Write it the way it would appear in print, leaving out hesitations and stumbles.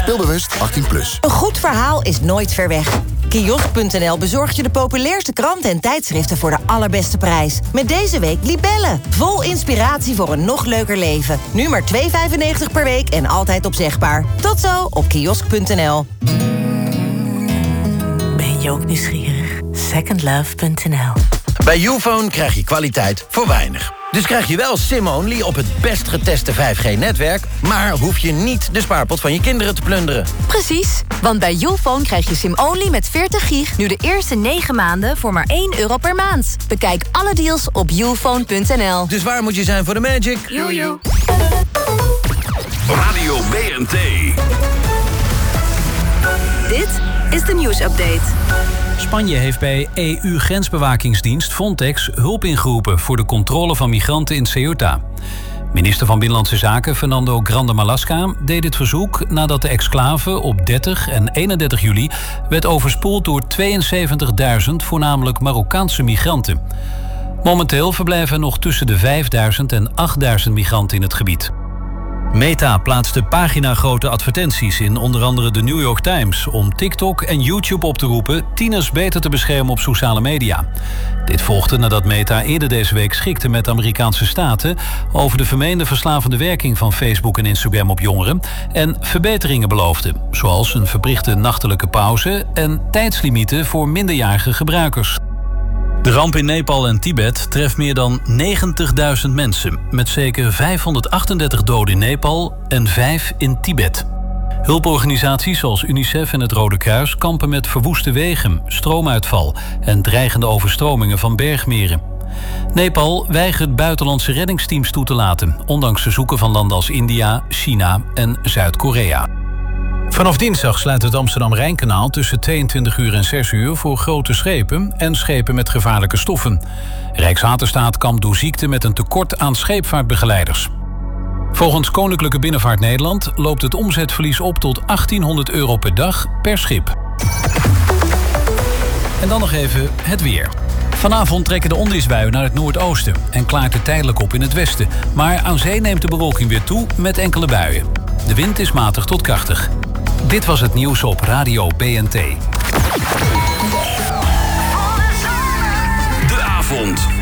Speelbewust 18+. Een goed verhaal is nooit ver weg. Kiosk.nl bezorgt je de populairste kranten en tijdschriften voor de allerbeste prijs. Met deze week Libellen. Vol inspiratie voor een nog leuker leven. Nu maar €2,95 per week en altijd opzegbaar. Tot zo op kiosk.nl. Ben je ook nieuwsgierig? Secondlove.nl. Bij Youfone krijg je kwaliteit voor weinig. Dus krijg je wel SIM-only op het best geteste 5G-netwerk... maar hoef je niet de spaarpot van je kinderen te plunderen. Precies, want bij Youfone krijg je SIM-only met 40 gig... nu de eerste 9 maanden voor maar €1 per maand. Bekijk alle deals op youfone.nl. Dus waar moet je zijn voor de magic? Jojo. Radio BNT. Dit is de nieuwsupdate. Spanje heeft bij EU-grensbewakingsdienst Frontex hulp ingeroepen voor de controle van migranten in Ceuta. Minister van Binnenlandse Zaken Fernando Grande Marlaska deed dit verzoek nadat de exclave op 30 en 31 juli werd overspoeld door 72.000 voornamelijk Marokkaanse migranten. Momenteel verblijven er nog tussen de 5.000 en 8.000 migranten in het gebied. Meta plaatste paginagrote advertenties in onder andere de New York Times om TikTok en YouTube op te roepen tieners beter te beschermen op sociale media. Dit volgde nadat Meta eerder deze week schikte met de Amerikaanse staten over de vermeende verslavende werking van Facebook en Instagram op jongeren en verbeteringen beloofde, zoals een verplichte nachtelijke pauze en tijdslimieten voor minderjarige gebruikers. De ramp in Nepal en Tibet treft meer dan 90.000 mensen, met zeker 538 doden in Nepal en 5 in Tibet. Hulporganisaties zoals UNICEF en het Rode Kruis kampen met verwoeste wegen, stroomuitval en dreigende overstromingen van bergmeren. Nepal weigert buitenlandse reddingsteams toe te laten, ondanks verzoeken van landen als India, China en Zuid-Korea. Vanaf dinsdag sluit het Amsterdam-Rijnkanaal tussen 22 uur en 6 uur voor grote schepen en schepen met gevaarlijke stoffen. Rijkswaterstaat kampt door ziekte met een tekort aan scheepvaartbegeleiders. Volgens Koninklijke Binnenvaart Nederland loopt het omzetverlies op tot €1800 per dag per schip. En dan nog even het weer. Vanavond trekken de onweersbuien naar het noordoosten en klaart het tijdelijk op in het westen. Maar aan zee neemt de bewolking weer toe met enkele buien. De wind is matig tot krachtig. Dit was het nieuws op Radio BNT. De avond.